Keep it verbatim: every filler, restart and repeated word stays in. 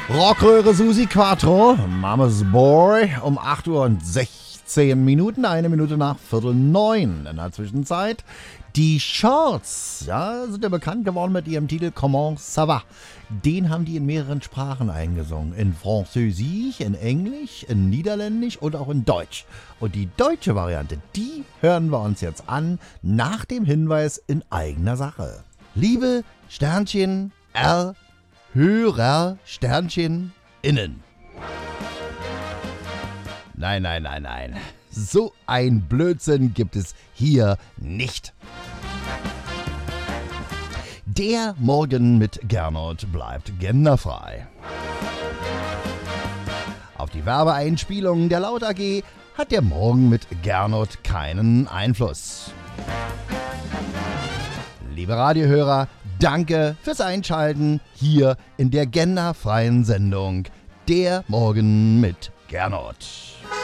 Rockröhre Susi Quattro, Mama's Boy, um acht Uhr und sechzehn Minuten, eine Minute nach Viertel neun. In der Zwischenzeit die Shorts, ja, sind ja bekannt geworden mit ihrem Titel Comment ça va. Den haben die in mehreren Sprachen eingesungen. In Französisch, in Englisch, in Niederländisch und auch in Deutsch. Und die deutsche Variante, die hören wir uns jetzt an, nach dem Hinweis in eigener Sache. Liebe Sternchen R Hörer Sternchen innen. Nein, nein, nein, nein. So ein Blödsinn gibt es hier nicht. Der Morgen mit Gernot bleibt genderfrei. Auf die Werbeeinspielungen der Laut A G hat der Morgen mit Gernot keinen Einfluss. Liebe Radiohörer, danke fürs Einschalten hier in der genderfreien Sendung Der Morgen mit Gernot.